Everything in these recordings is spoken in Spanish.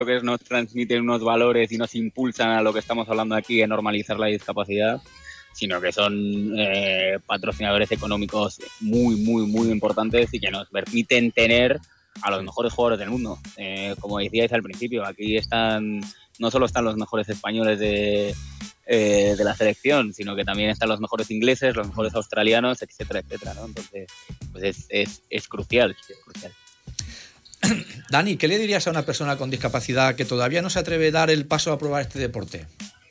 que nos transmiten unos valores y nos impulsan a lo que estamos hablando aquí, de normalizar la discapacidad, sino que son patrocinadores económicos muy, muy, muy importantes y que nos permiten tener a los mejores jugadores del mundo. Como decíais al principio, aquí no solo están los mejores españoles de la selección, sino que también están los mejores ingleses, los mejores australianos, etcétera, etcétera, ¿no? Entonces, pues es crucial, es crucial. Dani, ¿qué le dirías a una persona con discapacidad que todavía no se atreve a dar el paso a probar este deporte?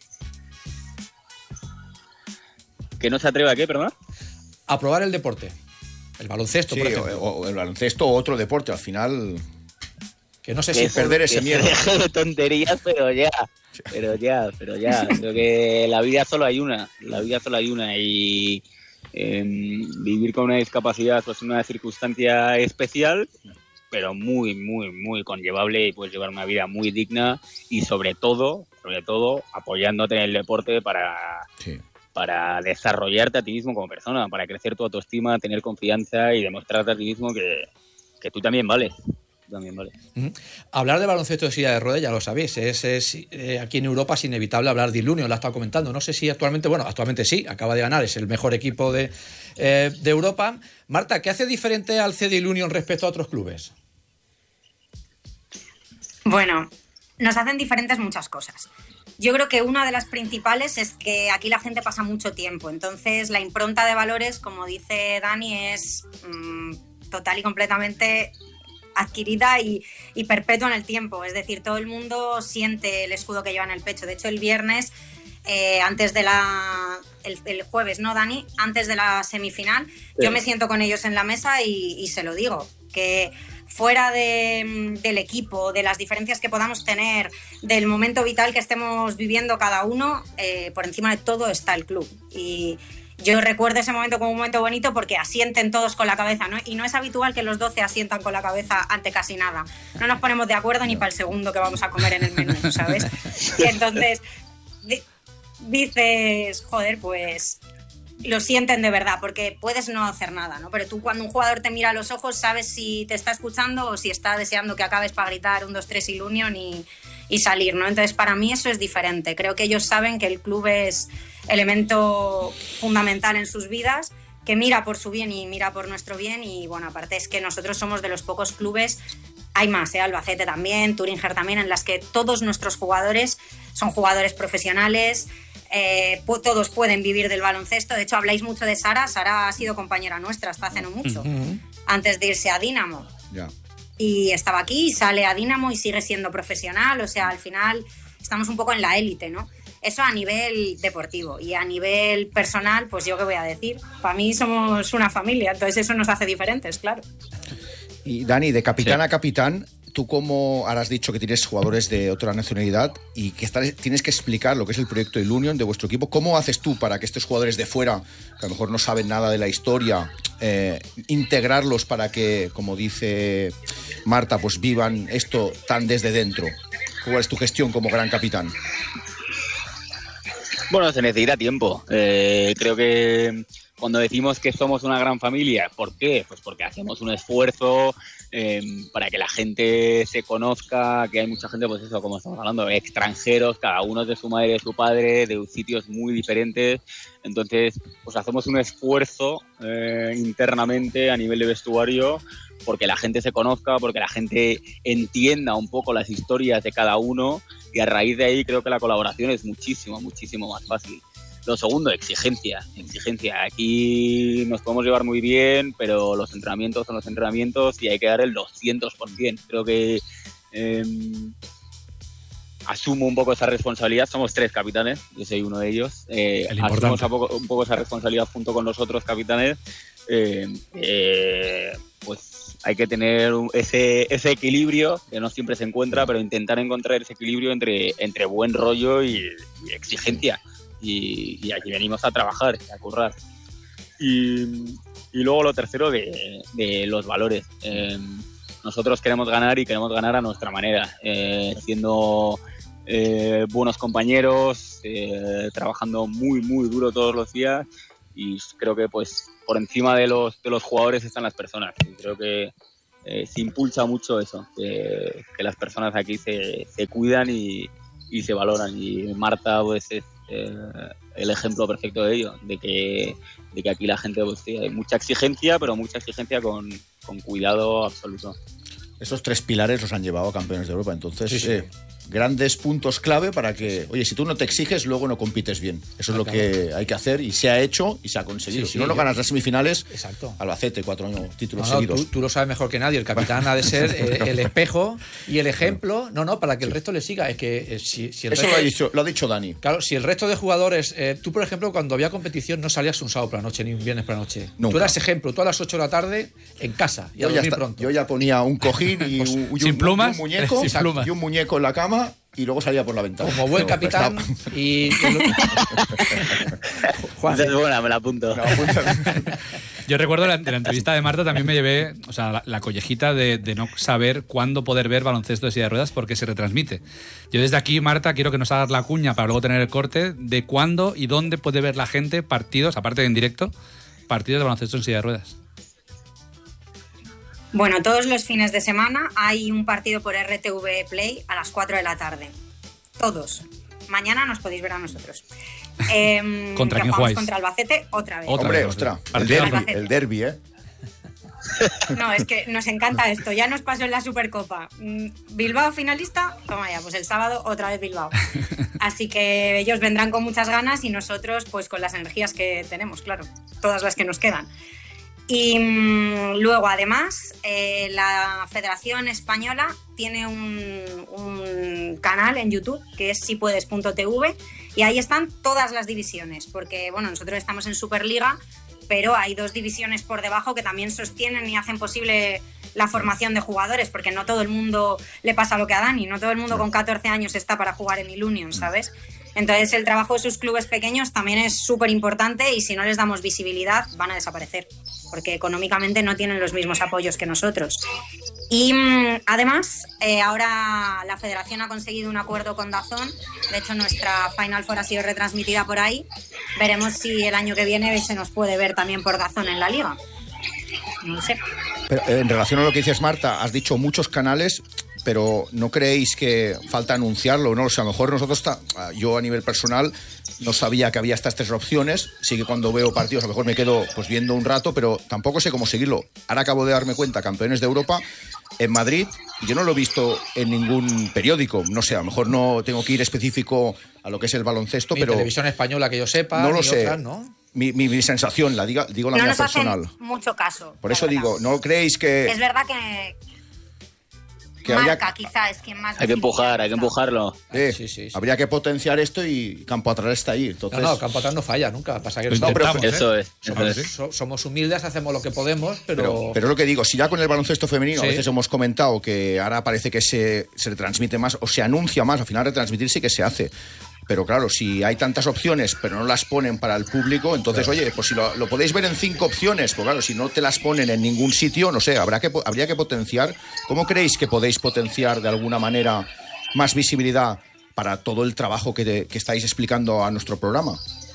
¿Que no se atreve a qué, perdón? A probar el deporte. El baloncesto, sí, por ejemplo. O el baloncesto o otro deporte, al final. Que no sé si perder ese miedo. De tonterías, pero ya. Creo que la vida solo hay una. Y vivir con una discapacidad pues una circunstancia especial, pero muy, muy, muy conllevable, y puedes llevar una vida muy digna y sobre todo, apoyándote en el deporte para desarrollarte a ti mismo como persona, para crecer tu autoestima, tener confianza y demostrarte a ti mismo que tú también vales. Hablar de baloncesto de silla de ruedas, ya lo sabéis, aquí en Europa es inevitable hablar de Ilunion, lo ha estado comentando. No sé si actualmente sí, acaba de ganar, es el mejor equipo de Europa. Marta, ¿qué hace diferente al CD Ilunion respecto a otros clubes? Bueno, nos hacen diferentes muchas cosas. Yo creo que una de las principales es que aquí la gente pasa mucho tiempo, entonces la impronta de valores, como dice Dani, es total y completamente adquirida y perpetua en el tiempo. Es decir, todo el mundo siente el escudo que lleva en el pecho. De hecho, el viernes, antes de el jueves, ¿no, Dani? Antes de la semifinal, sí. Yo me siento con ellos en la mesa y se lo digo, que fuera del equipo, de las diferencias que podamos tener, del momento vital que estemos viviendo cada uno, por encima de todo está el club. Y yo recuerdo ese momento como un momento bonito porque asienten todos con la cabeza, ¿no? Y no es habitual que los 12 asientan con la cabeza ante casi nada. No nos ponemos de acuerdo ni para el segundo que vamos a comer en el menú, ¿sabes? Y entonces dices, joder, pues lo sienten de verdad, porque puedes no hacer nada, ¿no? Pero tú cuando un jugador te mira a los ojos sabes si te está escuchando o si está deseando que acabes para gritar 1, 2, 3 Ilunion y salir, ¿no? Entonces para mí eso es diferente. Creo que ellos saben que el club es elemento fundamental en sus vidas, que mira por su bien y mira por nuestro bien. Y bueno, aparte es que nosotros somos de los pocos clubes, hay más, Albacete también, Türinger también, en las que todos nuestros jugadores son jugadores profesionales. Todos pueden vivir del baloncesto. De hecho, habláis mucho de Sara. Sara ha sido compañera nuestra hasta hace no mucho, antes de irse a Dinamo. Y estaba aquí y sale a Dinamo y sigue siendo profesional. O sea, al final estamos un poco en la élite, ¿no? Eso a nivel deportivo. Y a nivel personal, pues yo qué voy a decir. Para mí somos una familia, entonces eso nos hace diferentes, claro. Y Dani, de capitán a capitán, tú como ahora has dicho que tienes jugadores de otra nacionalidad y que tienes que explicar lo que es el proyecto Ilunion de vuestro equipo. ¿Cómo haces tú para que estos jugadores de fuera, que a lo mejor no saben nada de la historia, integrarlos para que, como dice Marta, pues vivan esto tan desde dentro? ¿Cuál es tu gestión como gran capitán? Bueno, se necesita tiempo. Creo que cuando decimos que somos una gran familia, ¿por qué? Pues porque hacemos un esfuerzo para que la gente se conozca, que hay mucha gente, pues eso, como estamos hablando, extranjeros, cada uno de su madre, de su padre, de sitios muy diferentes. Entonces, pues hacemos un esfuerzo internamente a nivel de vestuario porque la gente se conozca, porque la gente entienda un poco las historias de cada uno, y a raíz de ahí creo que la colaboración es muchísimo, muchísimo más fácil. Lo segundo, exigencia. Aquí nos podemos llevar muy bien, pero los entrenamientos son los entrenamientos y hay que dar el 200%. Creo que asumo un poco esa responsabilidad. Somos 3 capitanes, yo soy uno de ellos. Asumimos un poco esa responsabilidad junto con los otros capitanes. Pues hay que tener ese equilibrio que no siempre se encuentra, pero intentar encontrar ese equilibrio entre buen rollo y exigencia. Y aquí venimos a trabajar, a currar. Y luego lo tercero de los valores. Nosotros queremos ganar y queremos ganar a nuestra manera, siendo buenos compañeros, trabajando muy, muy duro todos los días, y creo que pues por encima de los jugadores están las personas. Y creo que se impulsa mucho eso, que las personas aquí se cuidan y se valoran. Y Marta pues es el ejemplo perfecto de ello, de que aquí la gente pues, sí, hay mucha exigencia, pero mucha exigencia con cuidado absoluto. Esos 3 pilares los han llevado a campeones de Europa. Entonces, Sí. Grandes puntos clave para que, oye, si tú no te exiges, luego no compites bien. Eso es lo que hay que hacer y se ha hecho y se ha conseguido. Sí, si no ganas las semifinales, exacto. Albacete, 4 títulos seguidos. Tú lo sabes mejor que nadie. El capitán ha de ser el espejo y el ejemplo. para que el resto le siga. Es que si el Eso resto, lo ha dicho Dani. Claro, si el resto de jugadores... tú, por ejemplo, cuando había competición no salías un sábado por la noche ni un viernes por la noche. Nunca. Tú eras ejemplo. Tú a las 8 de la tarde en casa y a dormir pronto. Yo ya ponía un cojín y sin plumas, un muñeco, sin plumas. y un muñeco en la cama y luego salía por la ventana. Como buen capitán y... Juan, Esa es buena, me la apunto. Yo recuerdo de la entrevista de Marta, también me llevé la collejita de no saber cuándo poder ver baloncesto de silla de ruedas porque se retransmite. Yo desde aquí, Marta, quiero que nos hagas la cuña para luego tener el corte de cuándo y dónde puede ver la gente partidos, aparte de en directo, partidos de baloncesto en silla de ruedas. Bueno, todos los fines de semana hay un partido por RTV Play a las 4 de la tarde. Todos. Mañana nos podéis ver a nosotros. ¿Contra quién jugáis? Contra Albacete otra vez. Hombre, ostras, el derbi, ¿eh? No, es que nos encanta esto. Ya nos pasó en la Supercopa. Bilbao finalista, toma ya, pues el sábado otra vez Bilbao. Así que ellos vendrán con muchas ganas y nosotros pues con las energías que tenemos, claro, todas las que nos quedan. Y luego, además, la Federación Española tiene un canal en YouTube que es sipuedes.tv y ahí están todas las divisiones, porque bueno, nosotros estamos en Superliga, pero hay 2 divisiones por debajo que también sostienen y hacen posible la formación de jugadores, porque no todo el mundo le pasa lo que a Dani, no todo el mundo con 14 años está para jugar en Ilunion, ¿sabes? Entonces el trabajo de sus clubes pequeños también es súper importante y si no les damos visibilidad van a desaparecer, porque económicamente no tienen los mismos apoyos que nosotros. Y además, ahora la federación ha conseguido un acuerdo con DAZN. De hecho, nuestra Final Four ha sido retransmitida por ahí. Veremos si el año que viene se nos puede ver también por DAZN en la liga. No lo sé. Pero, en relación a lo que dices, Marta, has dicho muchos canales, pero ¿no creéis que falta anunciarlo? No, o sea, a lo mejor nosotros, yo a nivel personal, no sabía que había estas 3 opciones. Sí que cuando veo partidos a lo mejor me quedo pues viendo un rato, pero tampoco sé cómo seguirlo. Ahora acabo de darme cuenta, campeones de Europa en Madrid, yo no lo he visto en ningún periódico. No sé, a lo mejor no tengo que ir específico a lo que es el baloncesto, ni pero televisión española que yo sepa, no lo ni sé. otras, ¿no? Mi sensación, digo la no mía nos personal. hacen mucho caso. Por eso digo, ¿no creéis que Es verdad que Marca quizá es quien más... Hay que empujarlo. Sí. Habría que potenciar esto y campo atrás está ahí. Entonces... No, campo atrás no falla nunca. Pasa que Lo intentamos, Eso es. somos humildes, hacemos lo que podemos, pero es lo que digo, si ya con el baloncesto femenino Sí. a veces hemos comentado que ahora parece que se retransmite más o se anuncia más, al final retransmitir sí que se hace. Pero claro, si hay tantas opciones pero no las ponen para el público, entonces, oye, pues si lo podéis ver en 5 opciones, pues claro, si no te las ponen en ningún sitio, no sé, habría que potenciar. ¿Cómo creéis que podéis potenciar de alguna manera más visibilidad para todo el trabajo que estáis explicando a nuestro programa?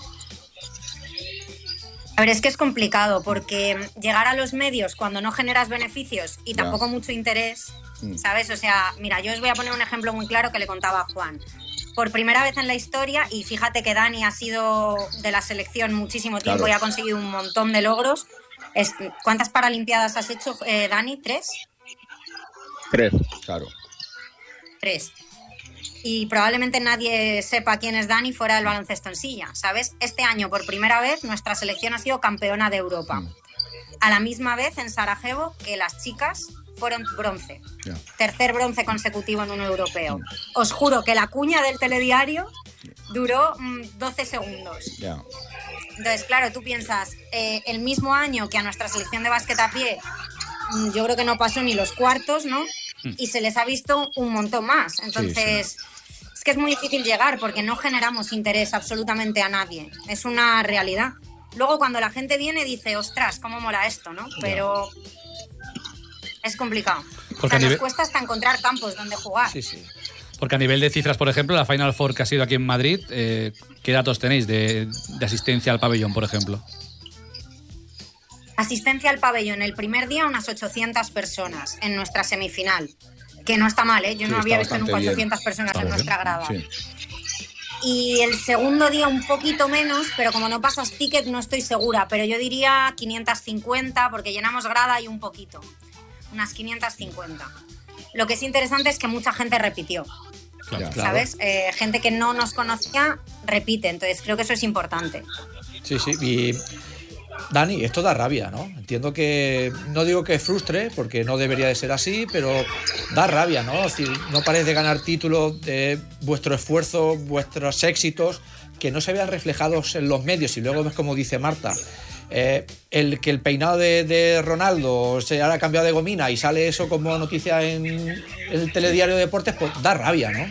A ver, es que es complicado porque llegar a los medios cuando no generas beneficios y tampoco mucho interés, ¿sabes? O sea, mira, yo os voy a poner un ejemplo muy claro que le contaba a Juan. Por primera vez en la historia, y fíjate que Dani ha sido de la selección muchísimo tiempo y ha conseguido un montón de logros. ¿Cuántas Paralimpiadas has hecho, Dani? ¿3? 3. Claro. 3. Y probablemente nadie sepa quién es Dani fuera del baloncesto en silla, ¿sabes? Este año, por primera vez, nuestra selección ha sido campeona de Europa. A la misma vez en Sarajevo que las chicas fueron bronce. Tercer bronce consecutivo en un europeo. Os juro que la cuña del telediario duró 12 segundos. Entonces, claro, tú piensas, el mismo año que a nuestra selección de básquet a pie, yo creo que no pasó ni los cuartos, ¿no? Y se les ha visto un montón más. Entonces, es que es muy difícil llegar porque no generamos interés absolutamente a nadie. Es una realidad. Luego, cuando la gente viene, dice, ostras, cómo mola esto, ¿no? Pero es complicado. Porque nos cuesta hasta encontrar campos donde jugar. Sí. Porque a nivel de cifras, por ejemplo, la Final Four que ha sido aquí en Madrid, ¿qué datos tenéis de asistencia al pabellón, por ejemplo? Asistencia al pabellón el primer día unas 800 personas en nuestra semifinal, que no está mal, ¿eh? Yo no había visto nunca 800 personas en nuestra grada. Sí. Y el segundo día un poquito menos, pero como no pasas ticket no estoy segura, pero yo diría 550 porque llenamos grada y un poquito, unas 550. Lo que es interesante es que mucha gente repitió, ¿sabes? Gente que no nos conocía repite, entonces creo que eso es importante. Sí, y Dani, esto da rabia, ¿no? Entiendo que, no digo que frustre, porque no debería de ser así, pero da rabia, ¿no? Es decir, no paréis de ganar títulos, de vuestro esfuerzo, vuestros éxitos, que no se vean reflejados en los medios. Y luego ves como dice Marta, el que el peinado de Ronaldo se haya cambiado de gomina y sale eso como noticia en el telediario de deportes, pues da rabia, ¿no?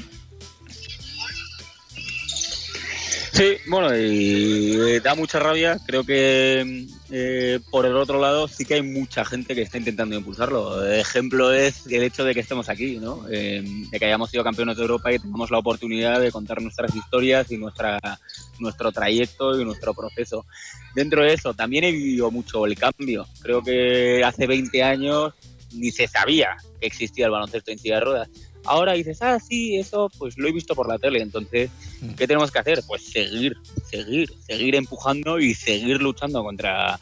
Sí, bueno, y da mucha rabia. Creo que por el otro lado sí que hay mucha gente que está intentando impulsarlo. Ejemplo es el hecho de que estemos aquí, ¿no? De que hayamos sido campeones de Europa y tengamos la oportunidad de contar nuestras historias y nuestro trayecto y nuestro proceso. Dentro de eso también he vivido mucho el cambio. Creo que hace 20 años ni se sabía que existía el baloncesto en silla de ruedas. Ahora dices, sí, eso pues lo he visto por la tele. Entonces, ¿qué tenemos que hacer? Pues seguir empujando y seguir luchando contra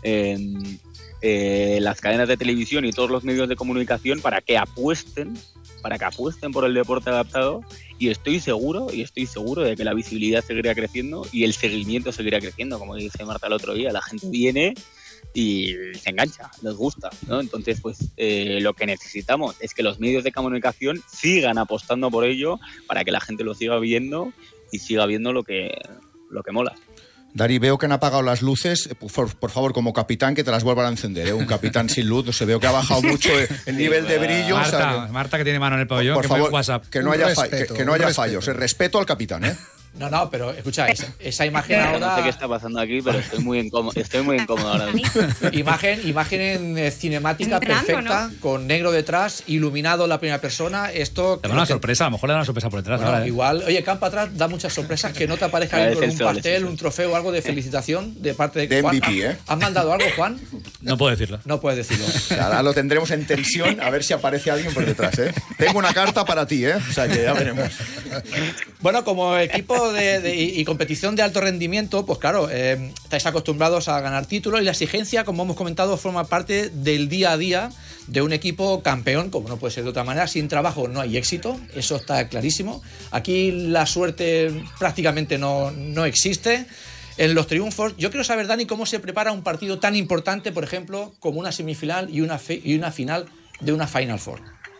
las cadenas de televisión y todos los medios de comunicación para que apuesten por el deporte adaptado. Y estoy seguro de que la visibilidad seguirá creciendo y el seguimiento seguirá creciendo. Como dice Marta el otro día, la gente viene y se engancha, les gusta, ¿no? Entonces, pues lo que necesitamos es que los medios de comunicación sigan apostando por ello para que la gente lo siga viendo y siga viendo lo que mola. Dari, veo que han apagado las luces. Por favor, como capitán, que te las vuelvan a encender, ¿eh? Un capitán sin luz, se veo que ha bajado mucho el nivel de brillo. Marta, que tiene mano en el pabellón, por favor, WhatsApp. Que no haya fallos. Respeto al capitán, ¿eh? No, pero escucha, esa imagen ahora... No sé qué está pasando aquí, pero estoy muy incómodo ahora mismo. Imagen cinemática perfecta, ¿no? Con negro detrás, iluminado la primera persona. Esto... Te da una sorpresa, a lo mejor le da una sorpresa por detrás. Bueno, ahora, igual, oye, campo atrás da muchas sorpresas, que no te aparezca ahí con un pastel, un trofeo o algo de felicitación de parte de Juan. MVP, ¿eh? ¿Has mandado algo, Juan? No puedo decirlo. No puedes decirlo. Ahora lo tendremos en tensión, a ver si aparece alguien por detrás, ¿eh? Tengo una carta para ti, ¿eh? O sea que ya veremos. Bueno, como equipo y competición de alto rendimiento, pues claro, estáis acostumbrados a ganar títulos y la exigencia, como hemos comentado, forma parte del día a día de un equipo campeón, como no puede ser de otra manera. Sin trabajo no hay éxito, eso está clarísimo. Aquí la suerte prácticamente no existe. En los triunfos, yo quiero saber, Dani, cómo se prepara un partido tan importante, por ejemplo, como una semifinal y una final de una Final Four.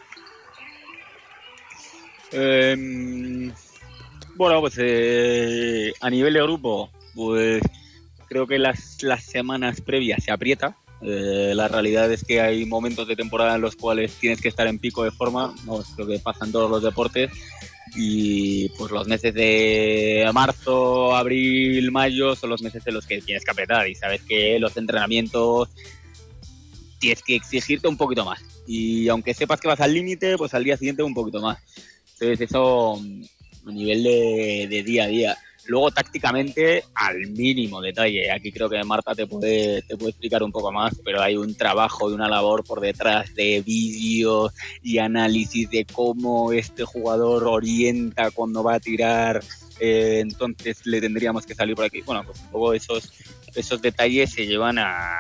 Bueno, pues a nivel de grupo, pues creo que las semanas previas se aprieta. La realidad es que hay momentos de temporada en los cuales tienes que estar en pico de forma, ¿no? Creo que pasa en todos los deportes. Y pues los meses de marzo, abril, mayo son los meses en los que tienes que apretar y sabes que los entrenamientos tienes que exigirte un poquito más. Y aunque sepas que vas al límite, pues al día siguiente un poquito más. Entonces eso a nivel de día a día. Luego tácticamente al mínimo detalle. Aquí creo que Marta te puede explicar un poco más, pero hay un trabajo y una labor por detrás de vídeos y análisis de cómo este jugador orienta cuando va a tirar. Entonces le tendríamos que salir por aquí. Bueno, pues un poco esos detalles se llevan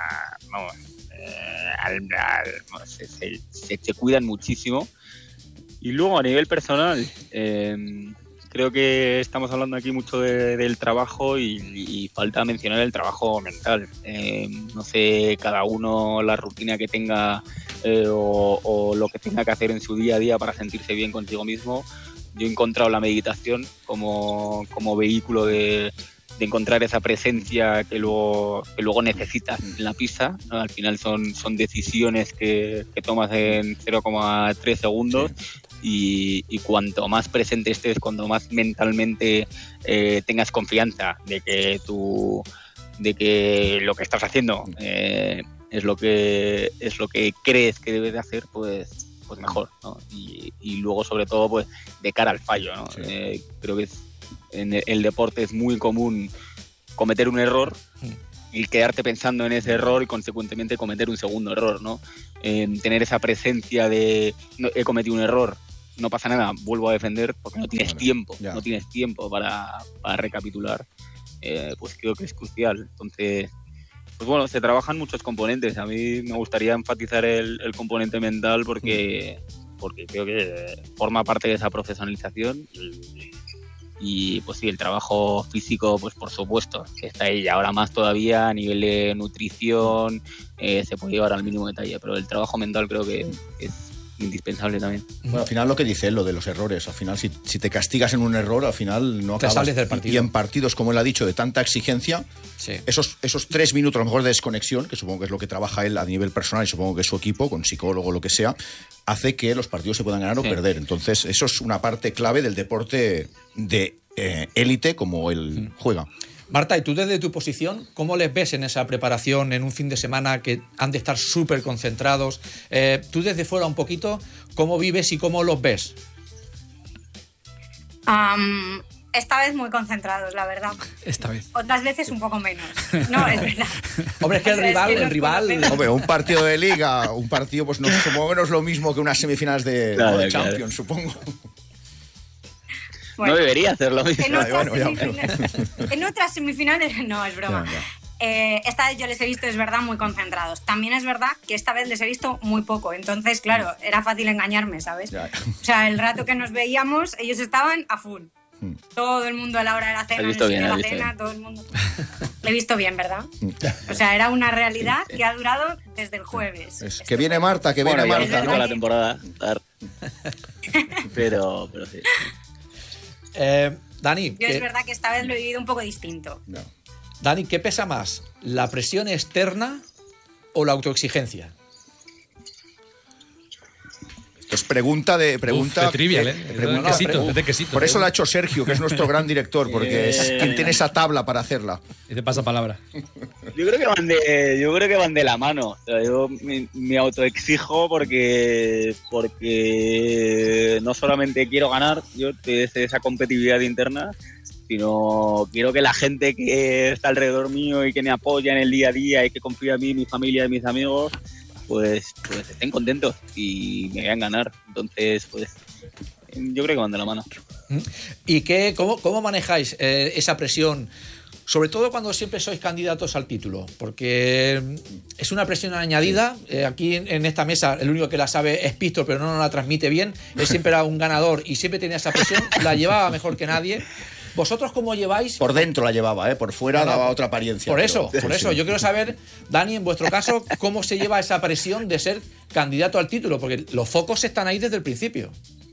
se cuidan muchísimo. Y luego a nivel personal, creo que estamos hablando aquí mucho del trabajo y falta mencionar el trabajo mental. No sé, cada uno la rutina que tenga o lo que tenga que hacer en su día a día para sentirse bien consigo mismo. Yo he encontrado la meditación como vehículo de encontrar esa presencia que luego necesitas en la pista, ¿no? Al final son decisiones que tomas en 0,3 segundos. Sí. Y cuanto más presente estés, cuanto más mentalmente tengas confianza de que lo que estás haciendo es lo que crees que debes de hacer, pues mejor, ¿no? Y luego sobre todo pues de cara al fallo, ¿no? Sí. Creo que en el deporte es muy común cometer un error y quedarte pensando en ese error y consecuentemente cometer un segundo error, ¿no? Tener esa presencia de no, he cometido un error, no pasa nada, vuelvo a defender porque no tienes tiempo, no tienes tiempo para recapitular, pues creo que es crucial. Entonces, pues bueno, se trabajan muchos componentes. A mí me gustaría enfatizar el componente mental porque creo que forma parte de esa profesionalización y pues sí, el trabajo físico, pues por supuesto, que está ahí, ahora más todavía a nivel de nutrición, se puede llevar al mínimo detalle, pero el trabajo mental creo que es indispensable también. Bueno, al final lo que dice él, lo de los errores, al final si te castigas en un error, al final no acabas. Te sales del partido. Y en partidos, como él ha dicho, de tanta exigencia, sí, esos 3 minutos a lo mejor de desconexión, que supongo que es lo que trabaja él a nivel personal y supongo que su equipo, con psicólogo o lo que sea, hace que los partidos se puedan ganar o perder. Entonces, eso es una parte clave del deporte de élite como él juega. Marta, y tú desde tu posición, ¿cómo les ves en esa preparación, en un fin de semana que han de estar súper concentrados? Tú desde fuera un poquito, ¿cómo vives y cómo los ves? Esta vez muy concentrados, la verdad. Esta vez. Otras veces un poco menos. No, es verdad. Hombre, es que el rival... Hombre, un partido de liga, un partido, pues no, supongo que no es lo mismo que unas semifinales de Champions, supongo. Bueno, no debería hacerlo mismo. En otras semifinales, no, es broma. Esta vez yo les he visto, es verdad, muy concentrados. También es verdad que esta vez les he visto muy poco. Entonces, claro, era fácil engañarme, ¿sabes? O sea, el rato que nos veíamos, ellos estaban a full. Todo el mundo a la hora de la cena, todo el mundo. Lo he visto bien, ¿verdad? O sea, era una realidad que ha durado desde el jueves. Que viene Marta, que viene Marta, ¿no? La temporada. Pero sí. Dani. Yo es verdad que esta vez lo he vivido un poco distinto. No. Dani, ¿qué pesa más? ¿La presión externa o la autoexigencia? Es pregunta de trivial, de quesito. Por eso la ha hecho Sergio, que es nuestro gran director, porque es quien tiene esa tabla para hacerla. Y te pasa palabra. Yo creo que van de la mano. O sea, yo me autoexijo porque no solamente quiero ganar, yo desde esa competitividad interna, sino quiero que la gente que está alrededor mío y que me apoya en el día a día y que confía en mí, mi familia y mis amigos, pues estén contentos y me vean ganar. Entonces, pues yo creo que van de la mano. ¿Y cómo manejáis esa presión? Sobre todo cuando siempre sois candidatos al título, porque es una presión añadida. Aquí en esta mesa el único que la sabe es Pisto, pero no nos la transmite bien. Él siempre era un ganador y siempre tenía esa presión, la llevaba mejor que nadie. ¿Vosotros cómo lleváis? Por dentro la llevaba, por fuera daba otra apariencia. Por eso. Yo quiero saber, Dani, en vuestro caso, cómo se lleva esa presión de ser candidato al título, porque los focos están ahí desde el principio.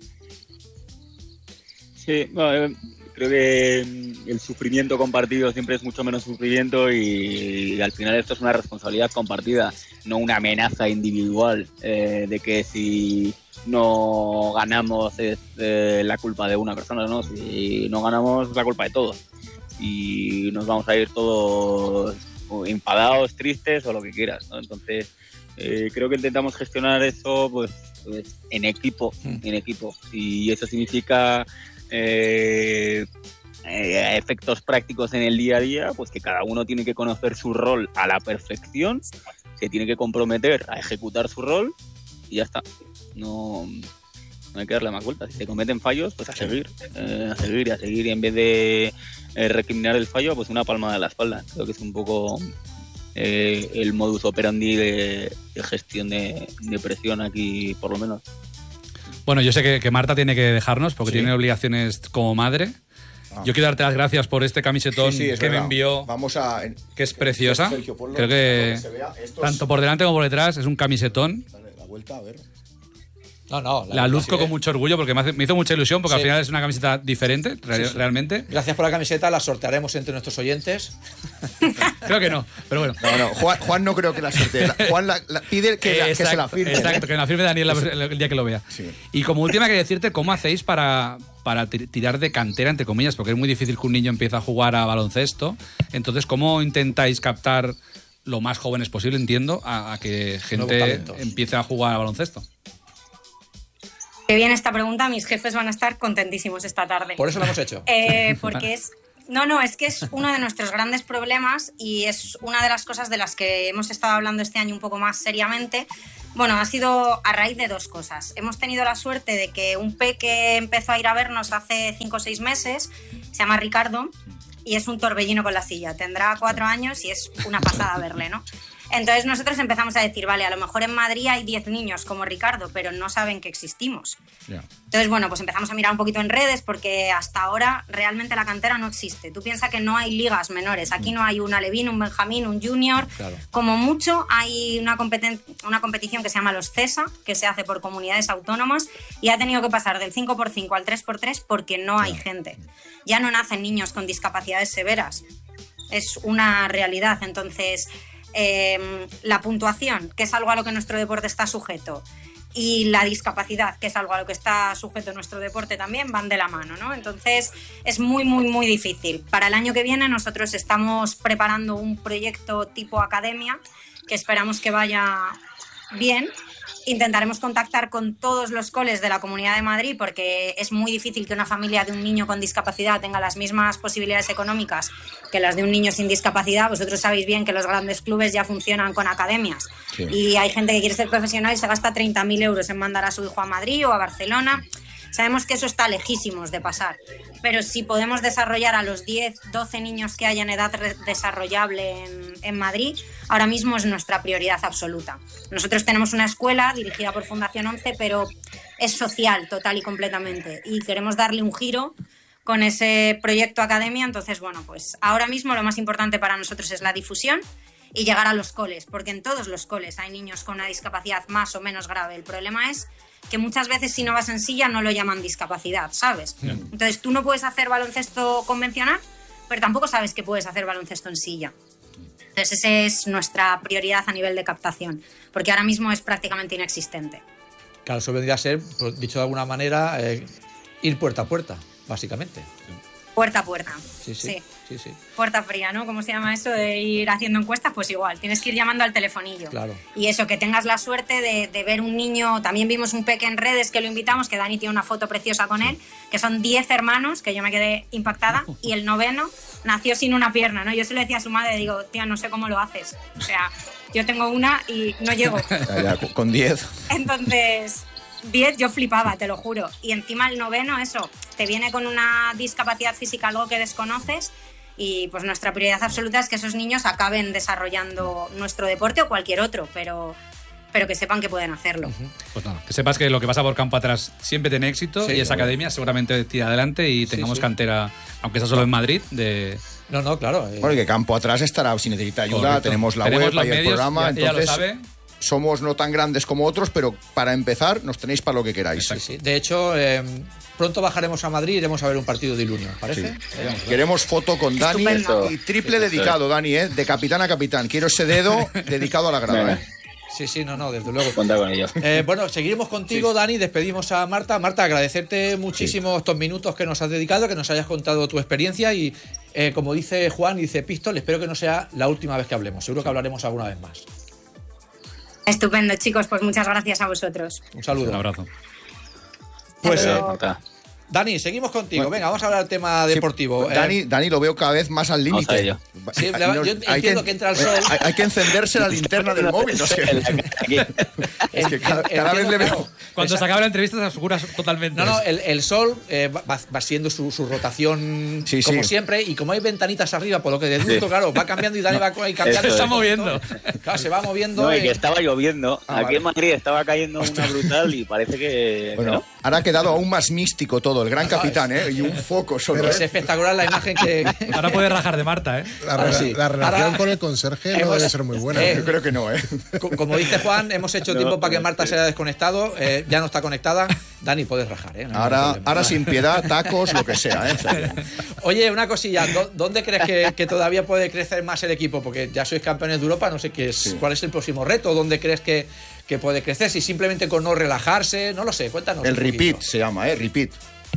Sí, bueno, creo que el sufrimiento compartido siempre es mucho menos sufrimiento y al final esto es una responsabilidad compartida, no una amenaza individual de que si no ganamos es la culpa de una persona, ¿no? Si no ganamos es la culpa de todos y nos vamos a ir todos enfadados, tristes o lo que quieras, ¿no? Entonces creo que intentamos gestionar eso pues en equipo y eso significa efectos prácticos en el día a día, pues que cada uno tiene que conocer su rol a la perfección, se tiene que comprometer a ejecutar su rol y ya está. No hay que darle más vueltas. Si se cometen fallos, pues a seguir y en vez de recriminar el fallo, pues una palmada de la espalda. Creo que es un poco el modus operandi de gestión de presión aquí, por lo menos. Bueno, yo sé que Marta tiene que dejarnos porque tiene obligaciones como madre. Yo quiero darte las gracias por este camisetón que me envió, que es preciosa. Sergio, creo que tanto por delante como por detrás es un camisetón. Dale la vuelta, a ver. No, la luzco con mucho orgullo porque me hizo mucha ilusión porque al final es una camiseta diferente, realmente. Gracias por la camiseta, la sortearemos entre nuestros oyentes. Creo que no, pero bueno. No, Juan no creo que la sortee. Juan pide que se la firme. Exacto, que la firme Daniel el día que lo vea. Sí. Y como última que decirte, ¿cómo hacéis para tirar de cantera, entre comillas? Porque es muy difícil que un niño empiece a jugar a baloncesto. Entonces, ¿cómo intentáis captar lo más jóvenes posible, entiendo, a que gente empiece a jugar a baloncesto? Qué bien esta pregunta, mis jefes van a estar contentísimos esta tarde. Por eso lo hemos hecho. Porque No, es que es uno de nuestros grandes problemas y es una de las cosas de las que hemos estado hablando este año un poco más seriamente. Bueno, ha sido a raíz de dos cosas. Hemos tenido la suerte de que un peque empezó a ir a vernos hace 5 o 6 meses, se llama Ricardo, y es un torbellino con la silla. Tendrá 4 años y es una pasada verle, ¿no? Entonces nosotros empezamos a decir, vale, a lo mejor en Madrid hay 10 niños como Ricardo, pero no saben que existimos. Ya. Entonces, bueno, pues empezamos a mirar un poquito en redes porque hasta ahora realmente la cantera no existe. Tú piensas que no hay ligas menores. Aquí no hay un alevín, un benjamín, un junior. Claro. Como mucho hay una competición que se llama los CESA, que se hace por comunidades autónomas y ha tenido que pasar del 5x5 al 3x3 porque no hay gente. Ya no nacen niños con discapacidades severas. Es una realidad. Entonces, la puntuación, que es algo a lo que nuestro deporte está sujeto, y la discapacidad, que es algo a lo que está sujeto nuestro deporte también, van de la mano, ¿no? Entonces es muy, muy, muy difícil. Para el año que viene nosotros estamos preparando un proyecto tipo academia que esperamos que vaya bien. Intentaremos contactar con todos los coles de la Comunidad de Madrid porque es muy difícil que una familia de un niño con discapacidad tenga las mismas posibilidades económicas que las de un niño sin discapacidad. Vosotros sabéis bien que los grandes clubes ya funcionan con academias. Sí. Y hay gente que quiere ser profesional y se gasta 30.000 euros en mandar a su hijo a Madrid o a Barcelona. Sabemos que eso está lejísimos de pasar, pero si podemos desarrollar a los 10, 12 niños que hay en edad desarrollable en Madrid, ahora mismo es nuestra prioridad absoluta. Nosotros tenemos una escuela dirigida por Fundación 11, pero es social total y completamente y queremos darle un giro con ese proyecto academia. Entonces, bueno, pues ahora mismo lo más importante para nosotros es la difusión y llegar a los coles, porque en todos los coles hay niños con una discapacidad más o menos grave. El problema es que muchas veces si no vas en silla no lo llaman discapacidad, ¿sabes? Entonces tú no puedes hacer baloncesto convencional, pero tampoco sabes que puedes hacer baloncesto en silla. Entonces esa es nuestra prioridad a nivel de captación, porque ahora mismo es prácticamente inexistente. Claro, eso vendría a ser, dicho de alguna manera, ir puerta a puerta, básicamente. Puerta a puerta. Sí. Puerta fría, ¿no? ¿Cómo se llama eso de ir haciendo encuestas? Pues igual, tienes que ir llamando al telefonillo. Claro. Y eso, que tengas la suerte de ver un niño. También vimos un peque en redes que lo invitamos, que Dani tiene una foto preciosa con él, que son 10 hermanos, que yo me quedé impactada, y el 9º nació sin una pierna, ¿no? Yo se lo decía a su madre, digo, tía, no sé cómo lo haces. O sea, yo tengo una y no llego. Ya, con 10. Entonces 10 yo flipaba, te lo juro. Y encima el 9º, eso, te viene con una discapacidad física, algo que desconoces, y pues nuestra prioridad absoluta es que esos niños acaben desarrollando nuestro deporte o cualquier otro, pero que sepan que pueden hacerlo. Pues nada, que sepas que lo que pasa por campo atrás siempre tiene éxito, y esa academia seguramente tira adelante y tengamos cantera, aunque sea solo en Madrid, de... No, claro. Bueno, y que campo atrás estará, si necesita ayuda, correcto. Tenemos la web, hay el programa, entonces... Ya lo sabe. Somos no tan grandes como otros, pero para empezar nos tenéis para lo que queráis. Sí. De hecho, pronto bajaremos a Madrid y iremos a ver un partido de Ilunio, ¿parece? Sí. Queremos foto con Dani. Estupendo. Y triple dedicado, Dani, de capitán a capitán. Quiero ese dedo dedicado a la grada. Sí, no, desde luego. Cuenta con ello. Bueno, seguiremos contigo, Dani, despedimos a Marta. Marta, agradecerte muchísimo estos minutos que nos has dedicado, que nos hayas contado tu experiencia y, como dice Juan, dice Pistol, espero que no sea la última vez que hablemos. Seguro que hablaremos alguna vez más. Estupendo, chicos, pues muchas gracias a vosotros. Un saludo. Un abrazo. Pues Dani, seguimos contigo. Venga, vamos a hablar del tema deportivo. Dani lo veo cada vez más al límite. Sí, yo entiendo que entra el sol. Hay que encenderse la linterna del móvil. No sé. Es que cada vez le veo. Cuando se acaba la entrevista se oscuras totalmente. No, el sol va siendo su rotación como siempre, y como hay ventanitas arriba, por lo que deduzco, claro, va cambiando y Dani va cambiando. Se está moviendo. Claro, se va moviendo. No, y que estaba lloviendo. Aquí en Madrid estaba cayendo una brutal y parece que... Bueno, ahora ha quedado aún más místico todo. El gran capitán, y un foco solo. Pero es espectacular la imagen que... Ahora puedes rajar de Marta, La relación con el conserje no debe ser muy buena. Yo creo que no, Como dice Juan, hemos hecho tiempo para que Marta se haya desconectado. Ya no está conectada. Dani, puedes rajar, No ahora sin piedad, tacos, lo que sea, Oye, una cosilla. ¿Dónde crees que todavía puede crecer más el equipo? Porque ya sois campeones de Europa, no sé cuál es el próximo reto. ¿Dónde crees que puede crecer? Si simplemente con no relajarse, no lo sé, cuéntanos. El repeat se llama, repeat.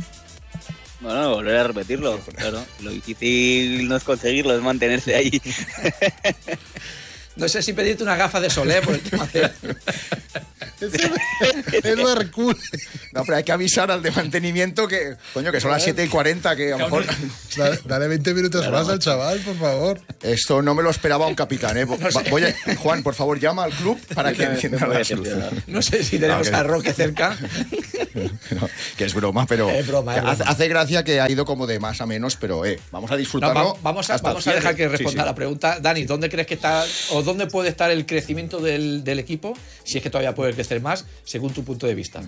Bueno, volver a repetirlo, claro. Lo difícil no es conseguirlo, es mantenerse ahí. No sé si pedirte una gafa de sol, por el tema Es lo Hercule. No, pero hay que avisar al de mantenimiento que, coño, que son las 7:40, que a lo mejor... Dale 20 minutos más al chaval, por favor. Esto no me lo esperaba un capitán, ¿eh? Juan, por favor, llama al club para que encienda la solución. No sé si tenemos a Roque cerca. No, que es broma, pero es broma. Hace gracia que ha ido como de más a menos, pero vamos a disfrutarlo. No, vamos a dejar que responda la pregunta. Dani, ¿dónde crees que está o dónde puede estar el crecimiento del equipo, si es que todavía puede crecer más, según tu punto de vista?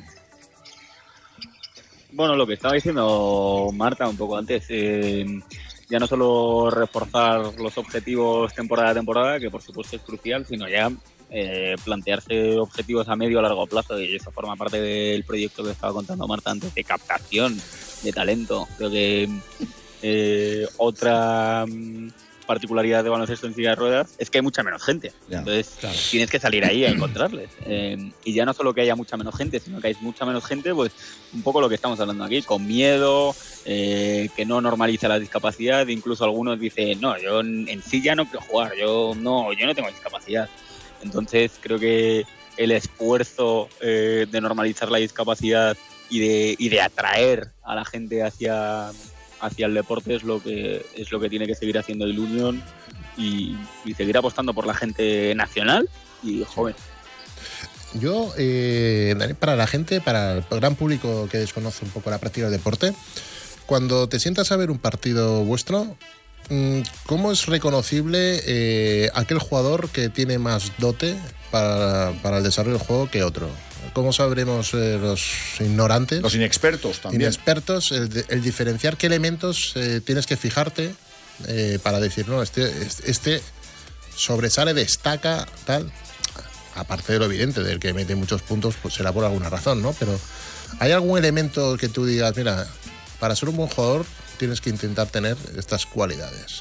Bueno, lo que estaba diciendo Marta un poco antes, ya no solo reforzar los objetivos temporada a temporada, que por supuesto es crucial, sino ya plantearse objetivos a medio o largo plazo, y eso forma parte del proyecto que estaba contando Marta antes, de captación de talento. Creo que otra particularidad de baloncesto en silla de ruedas es que hay mucha menos gente. Entonces tienes que salir ahí a encontrarles. Y ya no solo que haya mucha menos gente, sino que hay mucha menos gente, pues un poco lo que estamos hablando aquí, con miedo, que no normaliza la discapacidad. Incluso algunos dicen, no, yo en silla no quiero jugar, yo no tengo discapacidad. Entonces creo que el esfuerzo de normalizar la discapacidad y de atraer a la gente hacia el deporte es lo que tiene que seguir haciendo el Union y seguir apostando por la gente nacional y joven. Yo, para la gente, para el gran público que desconoce un poco la práctica del deporte, cuando te sientas a ver un partido vuestro, ¿cómo es reconocible aquel jugador que tiene más dote para el desarrollo del juego que otro? ¿Cómo sabremos los ignorantes? Los inexpertos también. Inexpertos, el diferenciar qué elementos tienes que fijarte para decir, no, este sobresale, destaca, tal. Aparte de lo evidente, del que mete muchos puntos, pues será por alguna razón, ¿no? Pero ¿hay algún elemento que tú digas, mira, para ser un buen jugador tienes que intentar tener estas cualidades?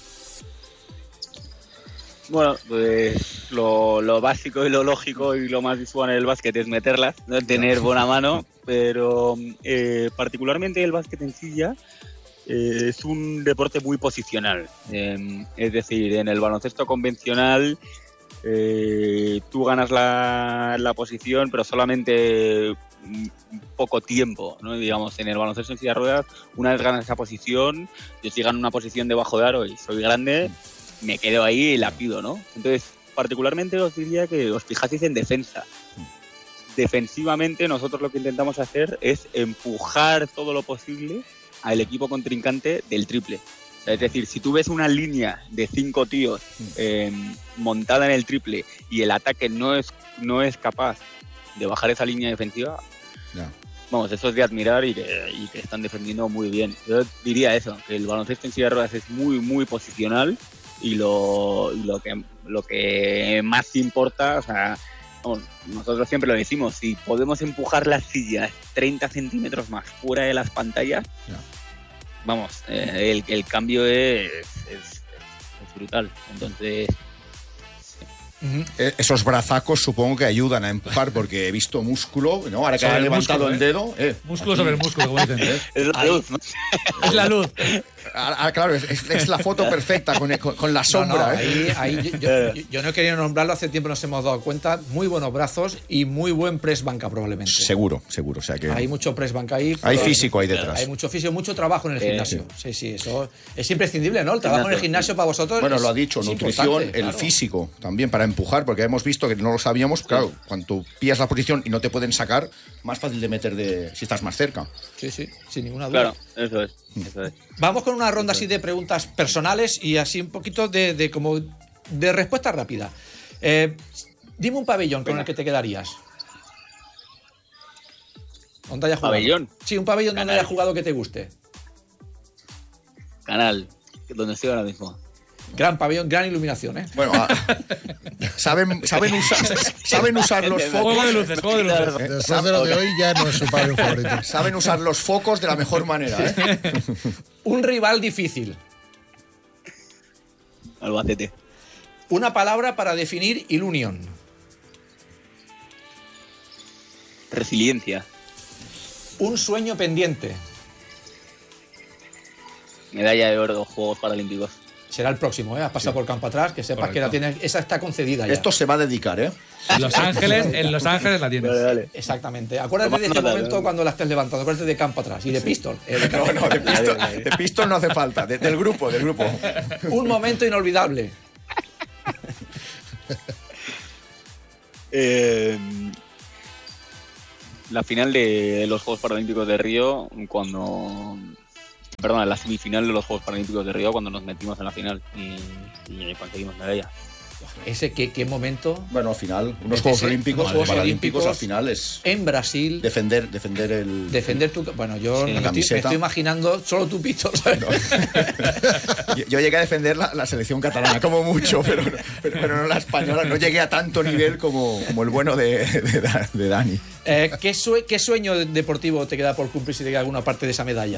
Bueno, pues lo básico y lo lógico y lo más visual en el básquet es meterlas, ¿no? Tener buena mano, pero particularmente el básquet en silla es un deporte muy posicional. Es decir, en el baloncesto convencional tú ganas la posición, pero solamente poco tiempo, ¿no? Digamos, en el baloncesto en silla de ruedas, una vez ganas esa posición, yo si gano una posición debajo de aro y soy grande, me quedo ahí y la pido, ¿no? Entonces, particularmente os diría que os fijaseis en defensa. Defensivamente, nosotros lo que intentamos hacer es empujar todo lo posible al equipo contrincante del triple. O sea, es decir, si tú ves una línea de 5 tíos montada en el triple y el ataque no es capaz de bajar esa línea defensiva, vamos, eso es de admirar y que están defendiendo muy bien. Yo diría eso, que el baloncesto en silla de ruedas es muy, muy posicional. Y lo que más importa, o sea, vamos, nosotros siempre lo decimos, si podemos empujar las sillas 30 centímetros más fuera de las pantallas, vamos, el cambio es brutal. Entonces, esos brazacos supongo que ayudan a empujar, porque he visto músculo, ¿no? Ahora que ha levantado el dedo. Músculo sobre el músculo, como dicen. Es la luz, ¿no? Es la luz. Claro, es la foto perfecta con la sombra. Yo no he querido nombrarlo, hace tiempo nos hemos dado cuenta. Muy buenos brazos y muy buen press banca, probablemente. Seguro. O sea que hay mucho press banca ahí. Hay físico ahí detrás. Hay mucho físico, mucho trabajo en el gimnasio. Sí, eso es imprescindible, ¿no? El trabajo en el gimnasio para vosotros. Bueno, lo ha dicho, nutrición, el físico también para empujar, porque hemos visto que no lo sabíamos. Claro, cuando pillas la posición y no te pueden sacar, más fácil de meter si estás más cerca. Sí, sin ninguna duda. Claro, eso es. Vamos con una ronda así de preguntas personales y así un poquito de respuesta rápida. Dime un pabellón con el que te quedarías. ¿Dónde hayas jugado? ¿Pabellón? Sí, un pabellón donde hayas jugado que te guste. Canal, donde estoy ahora mismo. Gran pabellón, gran iluminación, ¿eh? Bueno, saben usar los focos. Juego de luces. Después de lo de hoy ya no es su pabellón favorito. Saben usar los focos de la mejor manera, ¿eh? Un rival difícil. Albacete. Una palabra para definir Ilunion. Resiliencia. Un sueño pendiente. Medalla de oro, Juegos Paralímpicos. será el próximo, Has pasado por campo atrás, que sepas Correcto. que esa está concedida ya. Esto se va a dedicar, En Los Ángeles la tienes. Vale. Exactamente. Acuérdate Toma de ese nota, momento ¿no? cuando la estés levantando. Acuérdate de campo atrás y de pistol. No, de pistol no hace falta, del grupo. Un momento inolvidable. La final de los Juegos Paralímpicos de Río, la semifinal de los Juegos Paralímpicos de Río, cuando nos metimos en la final y conseguimos medalla. Ese qué momento Bueno, al final, unos Ese- Juegos Olímpicos, unos Juegos Paralímpicos, Olímpicos al final es en Brasil. defender Defender tu. Bueno, yo Sí, me la camiseta. estoy imaginando solo tu pito, ¿sabes? Yo llegué a defender la selección catalana, como mucho, pero no la española. No llegué a tanto nivel como el bueno de Dani. ¿Qué sueño deportivo te queda por cumplir si te queda alguna parte de esa medalla?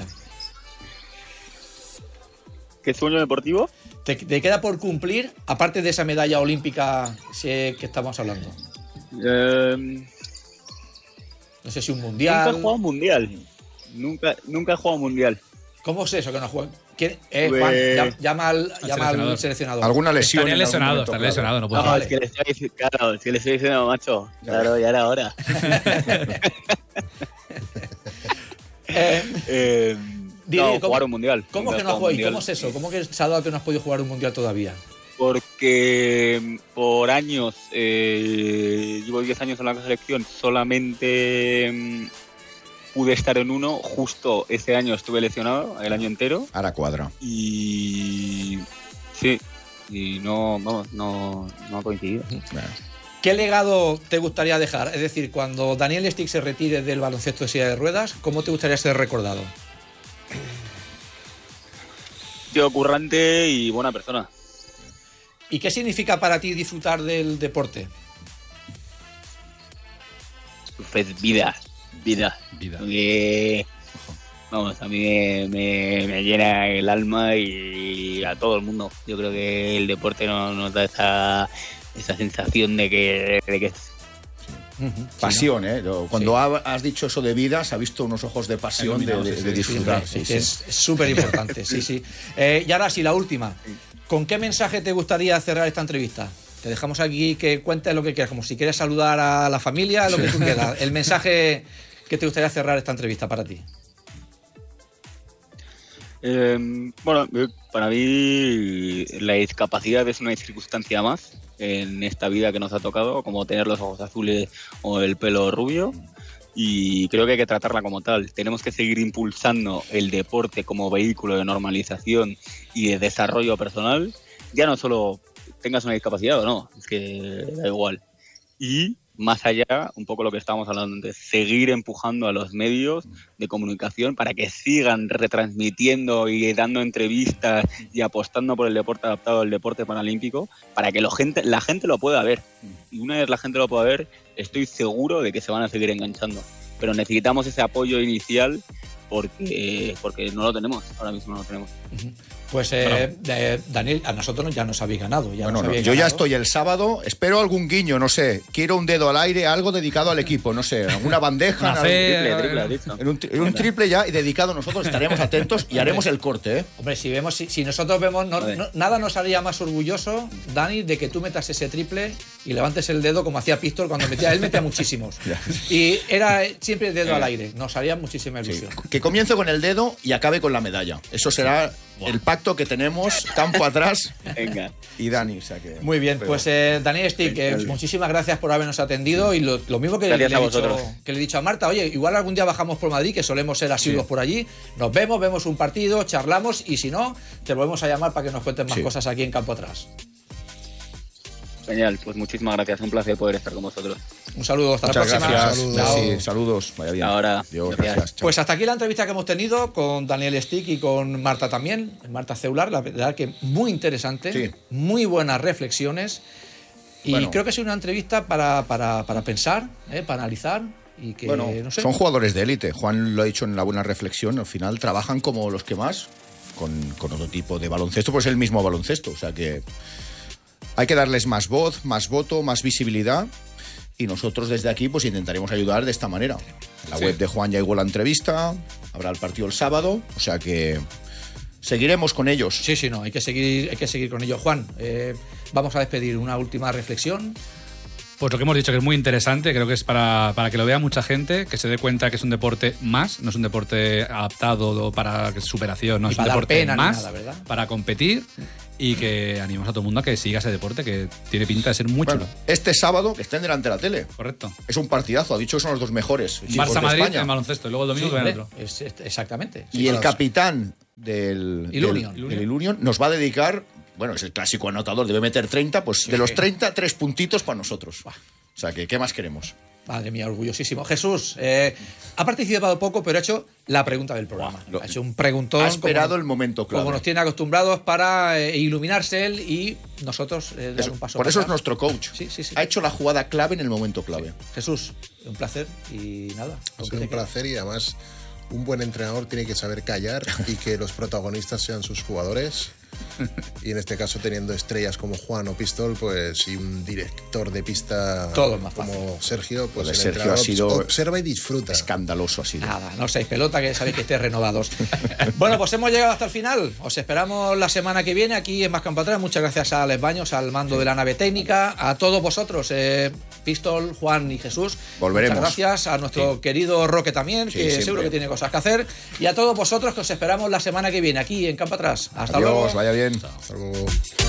¿Qué sueño deportivo? ¿Te queda por cumplir, aparte de esa medalla olímpica que estamos hablando? No sé si un Nunca he mundial. jugado mundial. Nunca he jugado mundial. ¿Cómo es eso que no juegan? ¿Quién? Pues- Juan, llama al seleccionador. seleccionador. ¿Alguna lesión? Estaría en algún lesionado, momento, estaría claro. lesionado, no puede No, jugar. es que le estoy diciendo, macho. Claro, ya era hora. Dile, jugar un mundial. ¿Cómo Nunca que he no has jugado jugado? ¿Y mundial. cómo es eso? ¿Cómo que se ha dado que no has podido jugar un mundial todavía? Porque por años, llevo 10 años en la selección, solamente pude estar en uno. Justo ese año estuve lesionado, el año entero. Ahora cuadra. Y sí, y no ha coincidido. Bueno. ¿Qué legado te gustaría dejar? Es decir, cuando Daniel Stick se retire del baloncesto de silla de ruedas, ¿cómo te gustaría ser recordado? Tío currante y buena persona. ¿Y qué significa para ti disfrutar del deporte? Pues vida. Porque, vamos, a mí me llena el alma y a todo el mundo. Yo creo que el deporte nos da esa sensación de que Pasión, ¿eh? Cuando has dicho eso de vida, se ha visto unos ojos de pasión de disfrutar. Es súper importante, sí. Y ahora sí, la última. ¿Con qué mensaje te gustaría cerrar esta entrevista? Te dejamos aquí que cuentes lo que quieras, como si quieres saludar a la familia, lo que tú quieras. El mensaje que te gustaría cerrar esta entrevista para ti. Bueno, para mí la discapacidad es una circunstancia más en esta vida que nos ha tocado, como tener los ojos azules o el pelo rubio, y creo que hay que tratarla como tal. Tenemos que seguir impulsando el deporte como vehículo de normalización y de desarrollo personal, ya no solo tengas una discapacidad o no, es que da igual. Y más allá, un poco lo que estábamos hablando antes, seguir empujando a los medios de comunicación para que sigan retransmitiendo y dando entrevistas y apostando por el deporte adaptado al deporte paralímpico, para que la gente lo pueda ver. Y una vez la gente lo pueda ver, estoy seguro de que se van a seguir enganchando. Pero necesitamos ese apoyo inicial porque no lo tenemos, ahora mismo no lo tenemos. Pues Daniel, a nosotros ya nos habéis ganado. Yo ya estoy el sábado, espero algún guiño, no sé, quiero un dedo al aire, algo dedicado al equipo, no sé, alguna bandeja, Una fe, Triple, has dicho. en un triple ya y dedicado, nosotros estaremos atentos y haremos el corte, ¿eh? Hombre, si nosotros vemos, nada nos haría más orgulloso, Dani, de que tú metas ese triple y levantes el dedo como hacía Pistol cuando metía. Él metía muchísimos. Y era siempre el dedo al aire. Nos haría muchísima ilusión. Sí. Que comience con el dedo y acabe con la medalla. Eso será el pacto que tenemos, campo atrás. Venga. Y Dani, o sea que... Muy bien, pues Daniel Stick, muchísimas gracias por habernos atendido y lo mismo que le Gracias a he vosotros. que le he dicho a Marta, oye, igual algún día bajamos por Madrid, que solemos ser asiduos por allí, nos vemos un partido, charlamos y si no, te volvemos a llamar para que nos cuentes más cosas aquí en Campo Atrás. Genial, pues muchísimas gracias, un placer poder estar con vosotros. Un saludo, hasta Muchas la próxima. gracias. Chao. Sí, saludos, vaya bien. Ahora, Dios, gracias. gracias. Chao. Pues hasta aquí la entrevista que hemos tenido con Daniel Stick y con Marta también, Marta Ceular, la verdad que muy interesante, Sí. muy buenas reflexiones y Bueno. creo que es una entrevista para pensar, para analizar y que, Bueno, no sé. son jugadores de élite. Juan lo ha dicho en la buena reflexión. Al final trabajan como los que más, con otro tipo de baloncesto, pues el mismo baloncesto. O sea que hay que darles más voz, más voto, más visibilidad. Y nosotros desde aquí pues intentaremos ayudar de esta manera. En la web de Juan ya llegó la entrevista, habrá el partido el sábado. O sea que seguiremos con ellos. Sí, no, hay que seguir con ello. Juan, vamos a despedir. Una última reflexión. Pues lo que hemos dicho, que es muy interesante, creo que es para que lo vea mucha gente, que se dé cuenta que es un deporte más, no es un deporte adaptado para superación, no, es un deporte más nada, para competir, y que animamos a todo el mundo a que siga ese deporte, que tiene pinta de ser muy chulo. Este sábado, que estén delante de la tele. Correcto. Es un partidazo, ha dicho que son los dos mejores. Barça-Madrid en baloncesto, y luego el domingo que otro. Exactamente. Y el capitán del Ilunion nos va a dedicar... Bueno, es el clásico anotador, debe meter 30, pues de los 30, 3 puntitos para nosotros. O sea, que ¿qué más queremos? Madre mía, orgullosísimo. Jesús, ha participado poco, pero ha hecho la pregunta del programa. Ha hecho un preguntón. Ha esperado el momento clave. Como nos tiene acostumbrados para iluminarse él y nosotros dar un paso. Por eso es nuestro coach. Sí. Ha hecho la jugada clave en el momento clave. Sí. Jesús, un placer y nada. Ha sido un placer y además un buen entrenador tiene que saber callar y que los protagonistas sean sus jugadores. Y en este caso, teniendo estrellas como Juan o Pistol, pues, y un director de pista todo más como Sergio, pues el Sergio ha sido observa y disfruta. Escandaloso ha sido. Nada, no seáis pelota, que sabéis que estéis renovados. Bueno, pues hemos llegado hasta el final. Os esperamos la semana que viene aquí en Más Campo Atrás. Muchas gracias a Alex Baños, al mando de la nave técnica, a todos vosotros, Pistol, Juan y Jesús. Volveremos. Muchas gracias a nuestro querido Roque también, que siempre. seguro que tiene cosas que hacer. Y a todos vosotros, que os esperamos la semana que viene aquí en Campo Atrás. Hasta Adiós, luego. vaya bien. Hasta luego.